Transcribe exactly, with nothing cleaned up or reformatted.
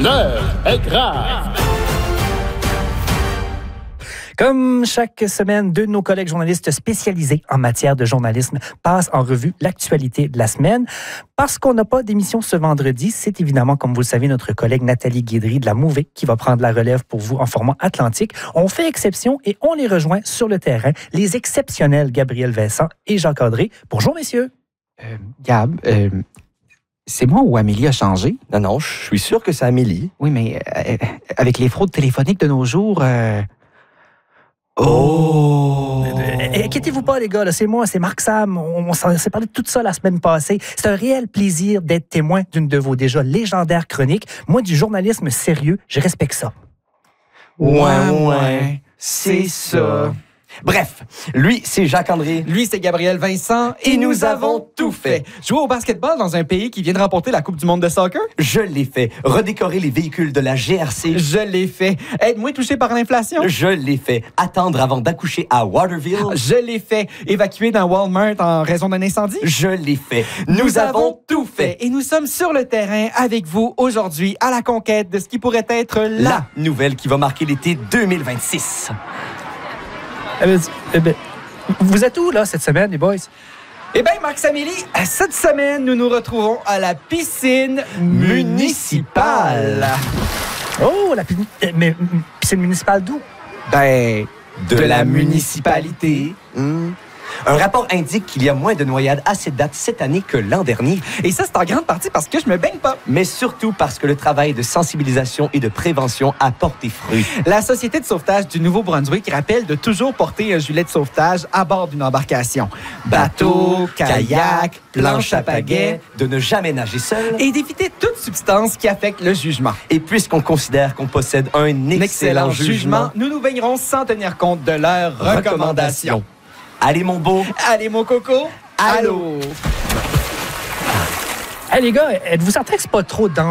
L'heure est grave. Comme chaque semaine, deux de nos collègues journalistes spécialisés en matière de journalisme passent en revue l'actualité de la semaine. Parce qu'on n'a pas d'émission ce vendredi, c'est évidemment, comme vous le savez, notre collègue Nathalie Guédry de la Mouvée qui va prendre la relève pour vous en format atlantique. On fait exception et on les rejoint sur le terrain, les exceptionnels Gabriel Vincent et Jacques André. Bonjour, messieurs. Euh, Gab, euh, c'est moi ou Amélie a changé? Non, non, je suis sûr que c'est Amélie. Oui, mais euh, avec les fraudes téléphoniques de nos jours... Euh... Oh! Euh, Inquiétez-vous pas, les gars, là, c'est moi, c'est Marc Sam. On, on s'en s'est parlé de tout ça la semaine passée. C'est un réel plaisir d'être témoin d'une de vos déjà légendaires chroniques. Moi, du journalisme sérieux, je respecte ça. Ouais, ouais, c'est ça. Bref, lui, c'est Jacques-André. Lui, c'est Gabriel Vincent. Et nous avons tout fait. Jouer au basketball dans un pays qui vient de remporter la Coupe du monde de soccer? Je l'ai fait. Redécorer les véhicules de la G R C. Je l'ai fait. Être moins touché par l'inflation? Je l'ai fait. Attendre avant d'accoucher à Waterville. Je l'ai fait. Évacuer d'un Walmart en raison d'un incendie? Je l'ai fait. Nous, nous avons tout fait. Et nous sommes sur le terrain avec vous aujourd'hui à la conquête de ce qui pourrait être la, la nouvelle qui va marquer l'été deux mille vingt-six. Euh, euh, ben, vous êtes où, là, cette semaine, les boys? Eh bien, Max Amélie, cette semaine, nous nous retrouvons à la piscine municipale. Oh, la piscine, mais, piscine municipale d'où? Ben, de, de la, la municipalité. Mmh. Un rapport indique qu'il y a moins de noyades à cette date cette année que l'an dernier. Et ça, c'est en grande partie parce que je me baigne pas. Mais surtout parce que le travail de sensibilisation et de prévention a porté fruit. La Société de sauvetage du Nouveau-Brunswick rappelle de toujours porter un gilet de sauvetage à bord d'une embarcation. Bateau, kayak, planche à pagaie. De ne jamais nager seul. Et d'éviter toute substance qui affecte le jugement. Et puisqu'on considère qu'on possède un excellent, excellent jugement, jugement, nous nous baignerons sans tenir compte de leurs recommandations. recommandations. Allez, mon beau. Allez, mon coco. Allô. Hey, les gars, êtes-vous certain que c'est pas trop dangereux?